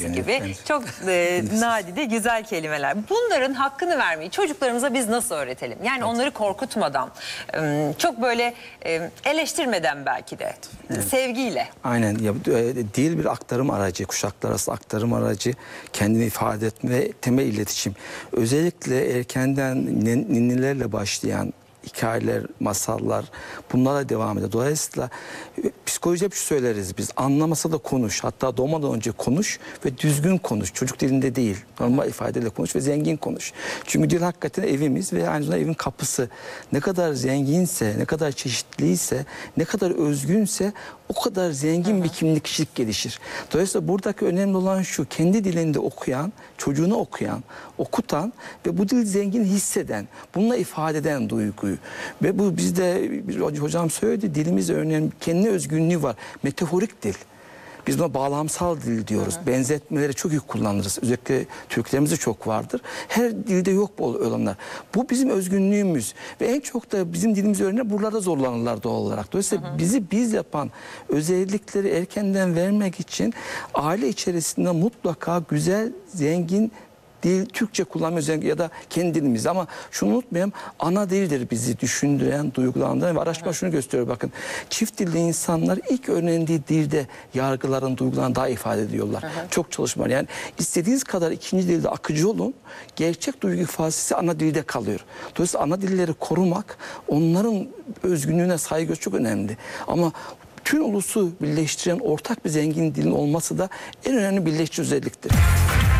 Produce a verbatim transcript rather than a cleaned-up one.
evet, gibi evet. çok e, nadide güzel kelimeler. Bunların hakkını vermeyi çocuklarımıza biz nasıl öğretelim? Yani evet. onları korkutmadan, çok böyle eleştirmeden belki de, evet. sevgiyle. Aynen. Ya, dil bir aktarım aracı, kuşaklar arası aktarım aracı, kendini ifade etme, temel iletişim. Özellikle erkenden ninnilerle başlayan hikayeler, masallar, bunlara devam eder. Dolayısıyla psikoloji hep şu söyleriz biz, anlamasa da konuş, hatta doğmadan önce konuş ve düzgün konuş. Çocuk dilinde değil, normal ifadeyle konuş ve zengin konuş. Çünkü dil hakikaten evimiz ve aynı zamanda evin kapısı. Ne kadar zenginse, ne kadar çeşitliyse, ne kadar özgünse o kadar zengin hı hı. bir kimlik, kişilik gelişir. Dolayısıyla buradaki önemli olan şu, kendi dilinde okuyan, çocuğunu okuyan, okutan ve bu dil zengin hisseden, bununla ifade eden duyguyu. Ve bu bizde, hocam söyledi, dilimiz örneğin kendine özgünlüğü var. Metaforik dil. Biz buna bağlamsal dil diyoruz. Hı hı. Benzetmeleri çok iyi kullanırız. Özellikle Türklerimizde çok vardır. Her dilde yok bu olanlar. Bu bizim özgünlüğümüz. Ve en çok da bizim dilimizi öğrenen buralarda zorlanırlar doğal olarak. Dolayısıyla hı hı. bizi biz yapan özellikleri erkenden vermek için aile içerisinde mutlaka güzel, zengin dil, Türkçe kullanmıyoruz ya da kendi dilimiz, ama şunu unutmayalım, ana dildir bizi düşündüren, duygulandıran ve araştırma şunu gösteriyor, bakın, çift dilli insanlar ilk öğrendiği dilde yargıların, duygularını daha ifade ediyorlar. Hı hı. Çok çalışma var. Yani istediğiniz kadar ikinci dilde akıcı olun, gerçek duygu ifadesi ana dilde kalıyor. Dolayısıyla ana dilleri korumak, onların özgünlüğüne saygı çok önemli. Ama tüm ulusu birleştiren ortak bir zengin dilin olması da en önemli birleştirici özelliktir.